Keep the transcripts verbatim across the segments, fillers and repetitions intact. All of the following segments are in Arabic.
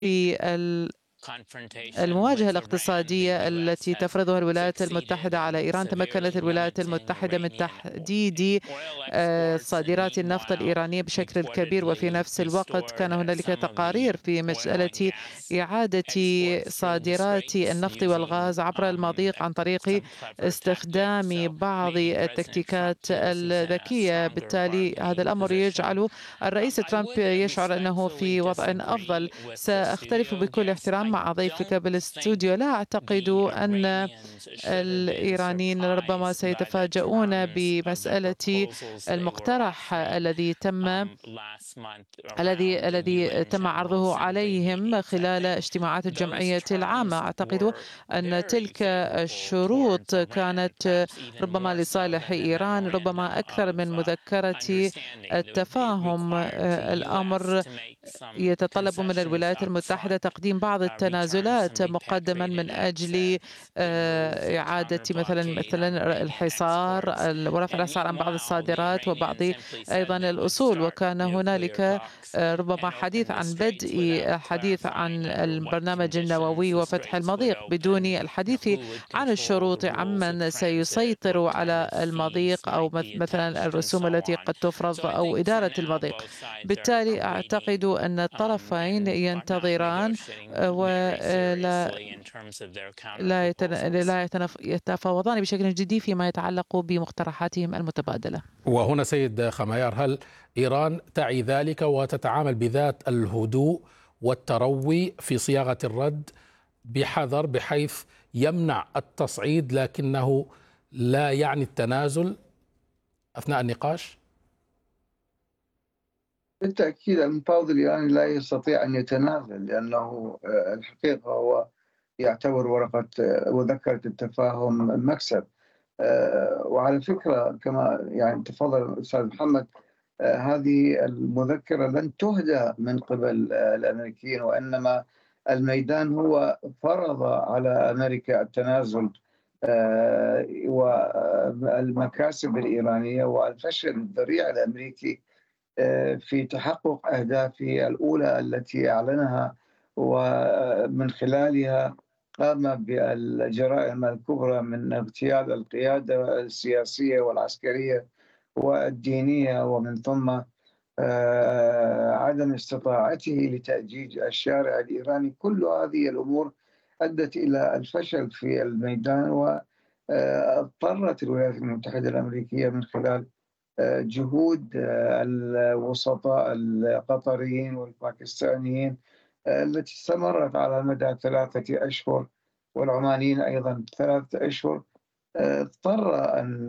في المواجهة الاقتصادية التي تفرضها الولايات المتحدة على إيران، تمكنت الولايات المتحدة من تحديد صادرات النفط الإيرانية بشكل كبير، وفي نفس الوقت كان هنالك تقارير في مسألة إعادة صادرات النفط والغاز عبر المضيق عن طريق استخدام بعض التكتيكات الذكية. بالتالي هذا الأمر يجعل الرئيس ترامب يشعر أنه في وضع أفضل. سأختلف بكل احترام مع ضيفك بالاستوديو، لا أعتقد أن الإيرانيين ربما سيتفاجؤون بمسألة المقترح الذي تم الذي الذي تم عرضه عليهم خلال اجتماعات الجمعية العامة. أعتقد أن تلك الشروط كانت ربما لصالح إيران، ربما أكثر من مذكرة التفاهم. الأمر يتطلب من الولايات المتحدة تقديم بعض التنازلات مقدما من أجل إعادة مثلا مثلا الحصار ورفع الأسعار عن بعض الصادرات وبعض أيضا الأصول. وكان هنالك ربما حديث عن بدء حديث عن البرنامج النووي وفتح المضيق بدون الحديث عن الشروط عمن سيسيطر على المضيق أو مثلا الرسوم التي قد تفرض أو إدارة المضيق. بالتالي أعتقد أن الطرفين ينتظران ولا لا لا يتفاوضان بشكل جدي فيما يتعلق بمقترحاتهم المتبادلة. وهنا سيد خميار، هل إيران تعي ذلك وتتعامل بذات الهدوء والتروي في صياغة الرد بحذر بحيث يمنع التصعيد لكنه لا يعني التنازل أثناء النقاش؟ بالتأكيد المفاوض الإيراني لا يستطيع أن يتنازل، لأنه الحقيقة هو يعتبر ورقة مذكرة التفاهم مكسب. وعلى فكرة كما يعني تفضل الأستاذ محمد، هذه المذكرة لن تهدى من قبل الأمريكيين، وإنما الميدان هو فرض على أمريكا التنازل والمكاسب الإيرانية والفشل الذريع الأمريكي في تحقق أهدافه الأولى التي أعلنها، ومن خلالها قام بالجرائم الكبرى من اغتيال القيادة السياسية والعسكرية والدينية، ومن ثم عدم استطاعته لتأجيج الشارع الإيراني. كل هذه الأمور أدت إلى الفشل في الميدان، واضطرت الولايات المتحدة الأمريكية من خلال جهود الوسطاء القطريين والباكستانيين التي استمرت على مدى ثلاثة أشهر، والعمانيين أيضا ثلاثة أشهر، اضطر أن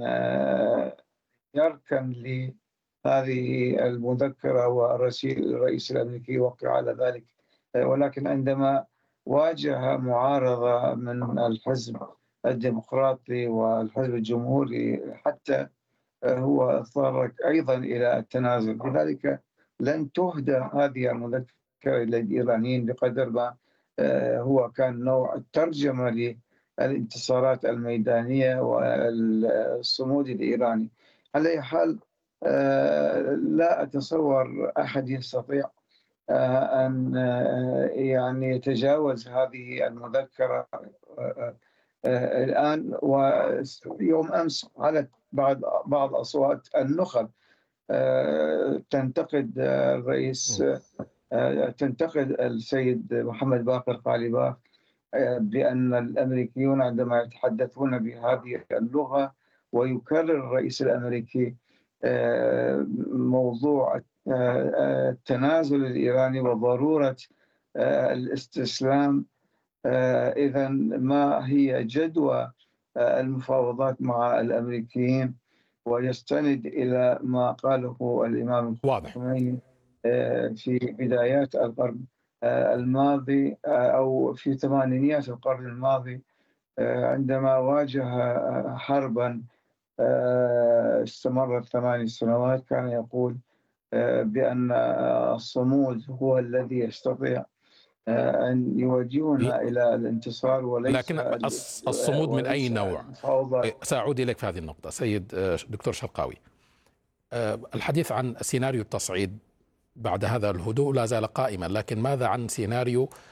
يركن لهذه المذكرة، والرئيس الأمريكي وقع على ذلك. ولكن عندما واجه معارضة من الحزب الديمقراطي والحزب الجمهوري حتى هو اضطر أيضا إلى التنازل. لذلك لن تهدى هذه المذكرة إلى الإيرانيين بقدر ما هو كان نوع الترجمة للانتصارات الميدانية والصمود الإيراني. على أي حال لا أتصور أحد يستطيع أن يعني يتجاوز هذه المذكرة الآن. ويوم أمس على بعض بعض أصوات النخب تنتقد الرئيس تنتقد السيد محمد باقر قالباف بأن الأمريكيون عندما يتحدثون بهذه اللغة، ويكرر الرئيس الأمريكي موضوع التنازل الإيراني وضرورة الاستسلام، إذا ما هي جدوى المفاوضات مع الأمريكيين؟ ويستند إلى ما قاله الإمام الخميني في بدايات القرن الماضي أو في ثمانينيات القرن الماضي، عندما واجه حربا استمرت ثماني سنوات، كان يقول بأن الصمود هو الذي يستطيع أن يوجهنا إلى الانتصار وليس. لكن الصمود من أي نوع؟ سأعود إليك في هذه النقطة. سيد دكتور شرقاوي، الحديث عن سيناريو التصعيد بعد هذا الهدوء لا زال قائما، لكن ماذا عن سيناريو